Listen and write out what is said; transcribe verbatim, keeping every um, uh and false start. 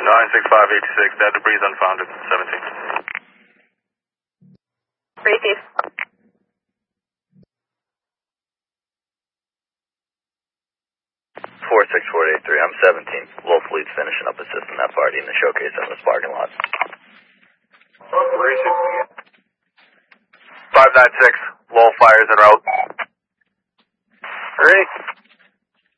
nine six five eight six, that debris is unfounded, seventeen. Receive. four six four eight three, I'm seventeen. Low fleet's finishing up a system that party in the showcase in this parking lot. five nine six, low fires en route. Ready?